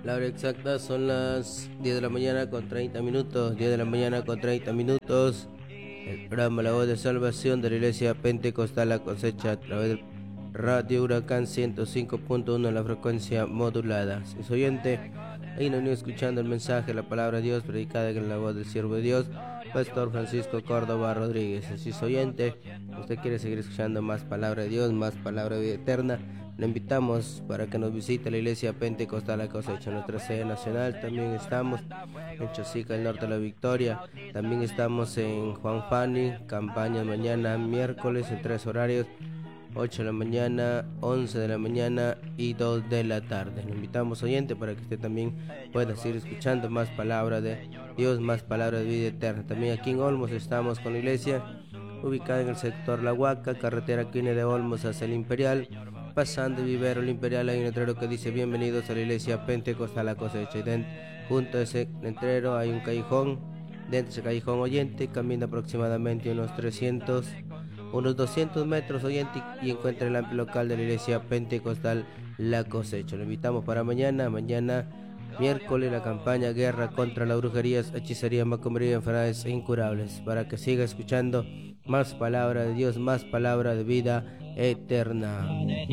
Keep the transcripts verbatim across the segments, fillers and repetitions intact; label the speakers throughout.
Speaker 1: La hora exacta son las diez de la mañana con treinta minutos, diez de la mañana con treinta minutos. El programa La Voz de Salvación de la Iglesia Pentecostal La Cosecha a través del Radio Huracán ciento cinco punto uno en la frecuencia modulada. Si es oyente, ahí nos viene escuchando el mensaje, la palabra de Dios predicada en la voz del siervo de Dios, Pastor Francisco Córdoba Rodríguez. Si es oyente, usted quiere seguir escuchando más palabra de Dios, más palabra de vida eterna, le invitamos para que nos visite la Iglesia Pentecostal La Cosecha. En nuestra sede nacional también estamos en Chosica, el norte de la Victoria. También estamos en Juan Fani, campaña mañana miércoles en tres horarios: ocho de la mañana, once de la mañana y dos de la tarde. Le invitamos, oyente, para que usted también pueda seguir escuchando más palabra de Dios, más palabra de vida eterna. También aquí en Olmos estamos con la iglesia ubicada en el sector La Huaca, carretera que viene de Olmos hacia el Imperial. Pasando el vivero el Imperial hay un letrero que dice: bienvenidos a la Iglesia Pentecostal La Cosecha. Y dentro, junto a ese letrero hay un callejón. Dentro de ese callejón, oyente, camina aproximadamente unos trescientos, unos doscientos metros, oyente, y encuentra el amplio local de la Iglesia Pentecostal La Cosecha. Lo invitamos para mañana, mañana miércoles, la campaña Guerra contra las brujerías, hechicería, macumbería, enfermedades incurables, para que siga escuchando más palabra de Dios, más palabra de vida eterna.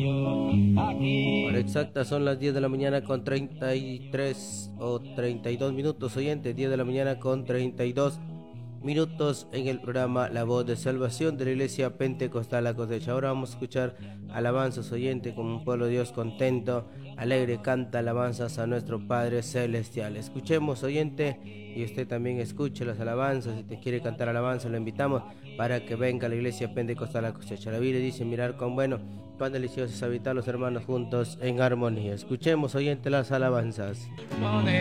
Speaker 1: Hora exacta son las diez de la mañana con treinta y tres o treinta y dos minutos, oyente, diez de la mañana con treinta y dos minutos en el programa La Voz de Salvación de la Iglesia Pentecostal La Cosecha. Ahora vamos a escuchar alabanzas, oyente, como un pueblo de Dios contento, alegre, canta alabanzas a nuestro Padre Celestial. Escuchemos, oyente, y usted también escuche las alabanzas. Si te quiere cantar alabanza, lo invitamos para que venga a la Iglesia Pentecostal La Cosecha. La Biblia dice: mirar cuán bueno, cuán delicioso es habitar los hermanos juntos en armonía. Escuchemos, oyente, las alabanzas.